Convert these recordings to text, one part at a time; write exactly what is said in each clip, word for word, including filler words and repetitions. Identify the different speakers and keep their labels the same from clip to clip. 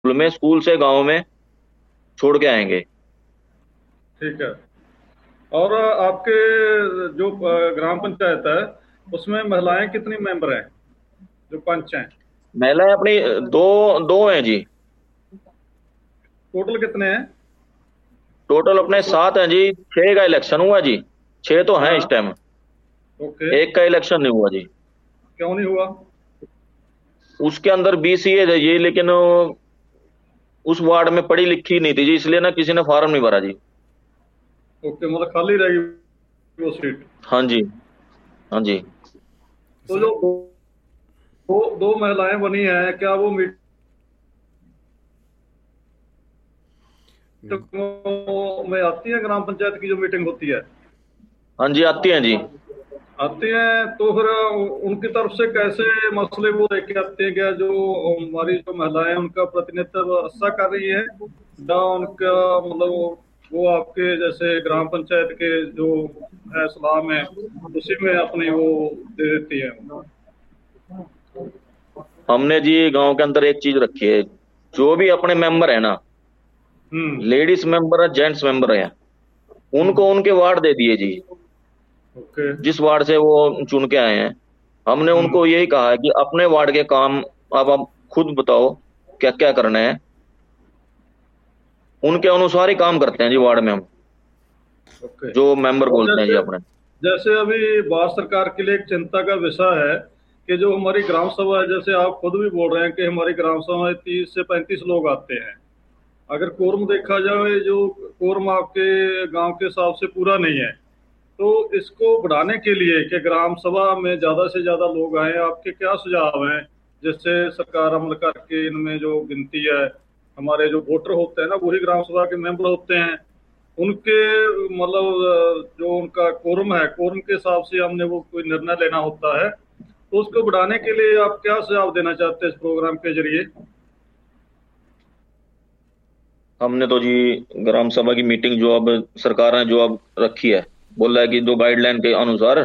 Speaker 1: में, स्कूल से गांव में छोड़ के आएंगे।
Speaker 2: ठीक है। और आपके जो अ, ग्राम पंचायत है, उसमें महिलाएं कितनी मेंबर हैं, जो पंच हैं?
Speaker 1: महिलाएं अपनी दो दो हैं जी।
Speaker 2: टोटल कितने हैं?
Speaker 1: टोटल अपने सात हैं जी। छह का इलेक्शन हुआ जी। छह तो हैं
Speaker 2: हाँ।
Speaker 1: इस टाइम।
Speaker 2: ओके।
Speaker 1: एक का इलेक्शन नहीं हुआ जी।
Speaker 2: क्यों नहीं हुआ?
Speaker 1: उसके अंदर बीसीए है जी, लेकिन उस वार्ड में पढ़ी लिखी नहीं थी जी, इसलिए ना किसी ने फॉर्म नहीं भरा जी।
Speaker 2: ओके, मतलब खाली रहेगी वो सीट।
Speaker 1: हाँ जी। हाँ जी।
Speaker 2: तो जो दो दो, दो महिलाएं बनी हैं, क्या वो मीटिंग में आती हैं? ग्राम पंचायत की जो मीटिंग होती है,
Speaker 1: हाँ जी, आती हैं जी।
Speaker 2: आती हैं? तो फिर उनकी तरफ से कैसे मसले वो लेके आते हैं? क्या जो हमारी जो महिलाएं हैं, उनका प्रतिनिधित्व अच्छा कर रही है, या उनका मतलब वो आपके जैसे ग्राम पंचायत के जो है सलाम है, उसी में अपनी वो दे देती है?
Speaker 1: हमने जी गांव के अंदर एक चीज रखी है। जो भी अपने मेंबर है ना,
Speaker 2: हम्म।
Speaker 1: लेडीज मेंबर है, जेंट्स मेंबर है,
Speaker 2: हम्म।
Speaker 1: उनको उनके वार्ड दे दिए जी।
Speaker 2: ओके।
Speaker 1: जिस वार्ड से वो चुन के आए हैं, हमने
Speaker 2: हम्म।
Speaker 1: उनको यही कहा है कि अपने वार्ड के काम अब आप खुद बताओ क्या क्या करना है। उनके अनुसार ही काम करते हैं जी वार्ड में हम,
Speaker 2: ओके।
Speaker 1: जो मेंबर
Speaker 2: और
Speaker 1: बोलते हैं जी
Speaker 2: जैसे
Speaker 1: अपने।
Speaker 2: जैसे अभी भारत सरकार के लिए एक चिंता का विषय है कि जो हमारी ग्राम सभा है, जैसे आप खुद भी बोल रहे हैं कि हमारी ग्राम सभा में तीस से पैंतीस लोग आते हैं। अगर कोरम देखा जाए, जो कोरम आपके गांव के हिसाब से पूरा नहीं है, तो इसको बढ़ाने के लिए कि ग्राम सभा में ज्यादा से ज्यादा लोग आए, आपके क्या सुझाव हैं, जिससे सरकार अमल करके इनमें जो गिनती है, हमारे जो वोटर होते हैं ना, वही ग्राम सभा के मेंबर होते हैं, उनके मतलब अ, जो उनका कोरम है, कोरम के हिसाब से हमने वो कोई निर्णय लेना होता है, तो उसको बढ़ाने के लिए आप क्या सुझाव देना चाहते हैं इस प्रोग्राम के जरिए?
Speaker 1: हमने तो जी ग्राम सभा की मीटिंग जो अब सरकार ने जो अब रखी है, बोल रहा है कि जो गाइडलाइन के अनुसार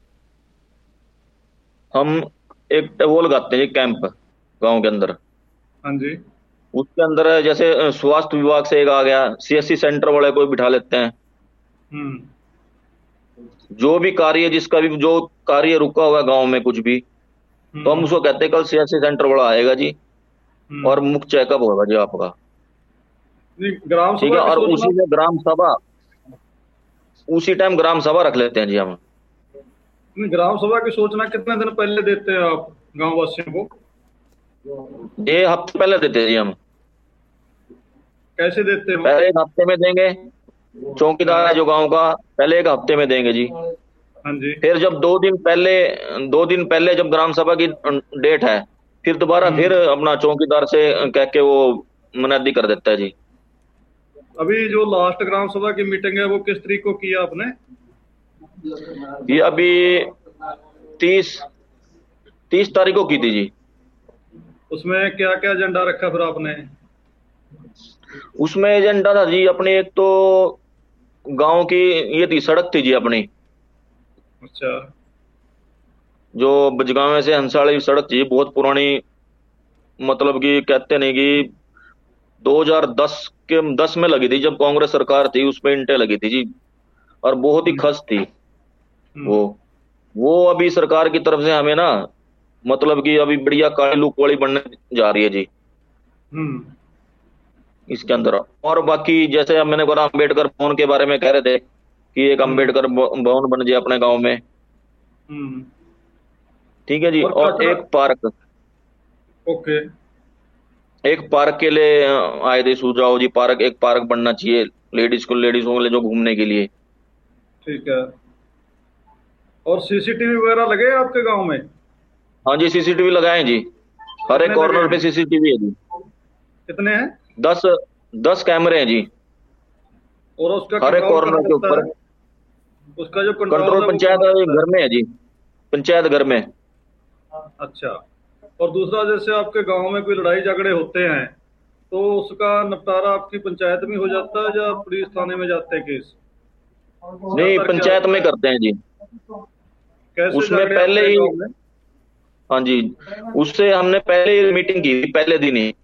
Speaker 1: हम एक वो लगाते हैं जी कैंप गांव के अंदर।
Speaker 2: हाँ जी।
Speaker 1: उसके अंदर जैसे अ, स्वास्थ्य विभाग से एक आ गया, सीएससी सेंटर वाले को बिठा लेते हैं।
Speaker 2: हम्म।
Speaker 1: जो भी कार्य, जिसका भी जो कार्य रुका हुआ है गांव में कुछ भी, तो हम
Speaker 2: हम्म।
Speaker 1: उसको कहते हैं कल सीएससी सेंटर वाला आएगा जी और
Speaker 2: हम्म।
Speaker 1: मुफ्त चेकअप होगा जी आपका।
Speaker 2: नहीं, ग्राम
Speaker 1: ठीक
Speaker 2: सभा
Speaker 1: है,
Speaker 2: की
Speaker 1: और
Speaker 2: सोचना।
Speaker 1: उसी में ग्राम सभा, उसी टाइम ग्राम सभा रख लेते हैं जी हम।
Speaker 2: नहीं, ग्राम सभा की सूचना कितने दिन पहले देते हैं आप गांव वासियों को?
Speaker 1: ये हफ्ते पहले देते हैं जी हम।
Speaker 2: कैसे देते हो?
Speaker 1: पहले एक हफ्ते में देंगे, चौकीदार है
Speaker 2: हाँ।
Speaker 1: जो गांव का, पहले एक हफ्ते में देंगे जी।
Speaker 2: हाँ जी।
Speaker 1: फिर जब दो दिन पहले दो दिन पहले जब ग्राम सभा की डेट है, फिर दोबारा फिर
Speaker 2: हम्म।
Speaker 1: अपना चौकीदार से कह के वो मुनद्दी कर देता है जी।
Speaker 2: अभी जो लास्ट ग्राम सभा की मीटिंग है, वो किस तरीक को किया आपने?
Speaker 1: ये अभी तीस तीस तारीख को की थी जी।
Speaker 2: उसमें क्या क्या एजेंडा रखा फिर आपने?
Speaker 1: उसमें एजेंडा था जी अपनी, एक तो गांव की ये थी, सड़क थी जी अपनी,
Speaker 2: अच्छा।
Speaker 1: जो बजगांव से हंसाली सड़क थी, बहुत पुरानी। मतलब कि कहते नहीं कि दो हज़ार दस के दस में लगी थी, जब कांग्रेस सरकार थी उस पे इंटें लगी थी जी। और बहुत ही
Speaker 2: हम्म।
Speaker 1: खस थी वो
Speaker 2: हम्म।
Speaker 1: वो अभी सरकार की तरफ से हमें ना, मतलब कि अभी बढ़िया काली लुक वाली बनने जा रही है जी
Speaker 2: हम्म।
Speaker 1: इसके अंदर। और बाकी जैसे अब मैंने बोला, अम्बेडकर भवन के बारे में कह रहे थे कि एक
Speaker 2: हम्म।
Speaker 1: अम्बेडकर भ- भवन बन जाए अपने गांव में।
Speaker 2: हम्म।
Speaker 1: ठीक है जी।
Speaker 2: और
Speaker 1: और
Speaker 2: कचरा।
Speaker 1: एक पार्क,
Speaker 2: ओके।
Speaker 1: एक पार्क के लिए अ, आए थे सुझाव जी। पार्क, एक पार्क बनना चाहिए लेडीज को, लेडीजों के लिए जो घूमने के लिए।
Speaker 2: ठीक है। और सीसीटीवी वगैरह लगे हैं आपके गांव में?
Speaker 1: हाँ जी, सीसीटीवी लगाए जी। हर एक
Speaker 2: कितने लगे
Speaker 1: कॉर्नर पे
Speaker 2: हैं?
Speaker 1: सीसीटीवी है जी।
Speaker 2: कितने हैं?
Speaker 1: दस दस कैमरे हैं जी,
Speaker 2: और उसका
Speaker 1: हर एक
Speaker 2: कंट्रोल
Speaker 1: कॉर्नर
Speaker 2: कौन
Speaker 1: के
Speaker 2: करता
Speaker 1: ऊपर।
Speaker 2: है? उसका जो कंट्रोल
Speaker 1: कंट्रोल
Speaker 2: है वो
Speaker 1: पंचायत
Speaker 2: कौन करता है?
Speaker 1: घर में है जी, पंचायत घर में।
Speaker 2: अच्छा। और दूसरा, जैसे आपके गांव में कोई लड़ाई झगड़े होते हैं, तो उसका निपटारा आपकी पंचायत में हो जाता है या पुलिस थाने में जाते हैं केस?
Speaker 1: नहीं,
Speaker 2: ज्यादातर क्या
Speaker 1: पंचायत
Speaker 2: होता
Speaker 1: में
Speaker 2: है?
Speaker 1: करते हैं जी।
Speaker 2: कैसे
Speaker 1: उसमें
Speaker 2: झगड़े
Speaker 1: पहले
Speaker 2: होते हैं
Speaker 1: ही,
Speaker 2: गांव में?
Speaker 1: हाँ जी, उससे हमने पहले ही मीटिंग की थी, पहले दिन ही।